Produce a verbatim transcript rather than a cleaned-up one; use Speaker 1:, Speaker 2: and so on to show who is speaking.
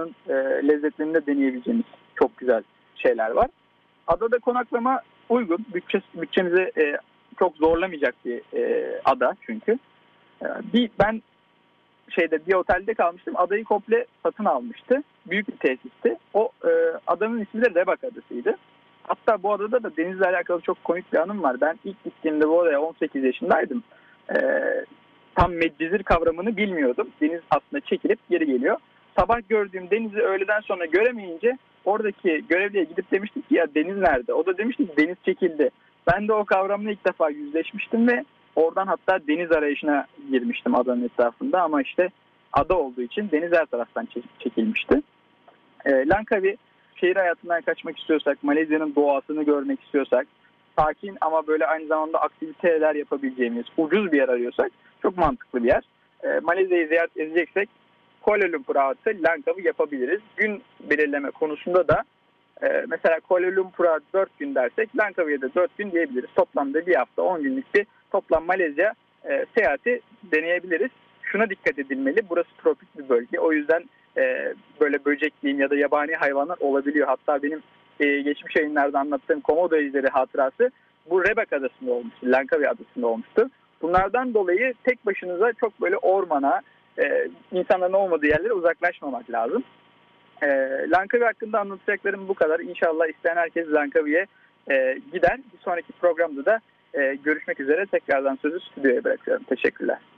Speaker 1: adanın e, lezzetlerini de deneyebileceğimiz çok güzel şeyler var. Adada konaklama uygun. Bütçe, bütçemizi e, çok zorlamayacak bir e, ada çünkü. E, bir ben şeyde bir otelde kalmıştım. Adayı komple satın almıştı. Büyük bir tesisti. O e, adanın ismi de Rebak Adası'ydı. Hatta bu adada da denizle alakalı çok komik bir anım var. Ben ilk gittiğimde bu adaya on sekiz yaşındaydım. E, tam Medcezir kavramını bilmiyordum. Deniz aslında çekilip geri geliyor. Sabah gördüğüm denizi öğleden sonra göremeyince oradaki görevliye gidip demiştik ki ya deniz nerede? O da demişti ki deniz çekildi. Ben de o kavramla ilk defa yüzleşmiştim ve oradan hatta deniz arayışına girmiştim adanın etrafında ama işte ada olduğu için deniz her taraftan çekilmişti. E, Langkawi şehir hayatından kaçmak istiyorsak, Malezya'nın doğasını görmek istiyorsak, sakin ama böyle aynı zamanda aktiviteler yapabileceğimiz ucuz bir yer arıyorsak çok mantıklı bir yer. E, Malezya'yı ziyaret edeceksek Kuala Lumpur artı Langkawi yapabiliriz. Gün belirleme konusunda da e, mesela Kuala Lumpur'a dört gün dersek Langkawi'ye de dört gün diyebiliriz. Toplamda bir hafta on günlük bir toplam Malezya e, seyahati deneyebiliriz. Şuna dikkat edilmeli. Burası tropik bir bölge. O yüzden e, böyle böcekliğin ya da yabani hayvanlar olabiliyor. Hatta benim e, geçmiş yayınlarda anlattığım Komodo ejderi hatırası bu Rebak Adası'nda olmuştu. Langkawi Adası'nda olmuştu. Bunlardan dolayı tek başınıza çok böyle ormana, e, insanların olmadığı yerlere uzaklaşmamak lazım. E, Langkawi hakkında anlatacaklarım bu kadar. İnşallah isteyen herkes Langkawi'ye e, gider. Bir sonraki programda da e, görüşmek üzere. Tekrardan sözü stüdyoya bırakıyorum. Teşekkürler.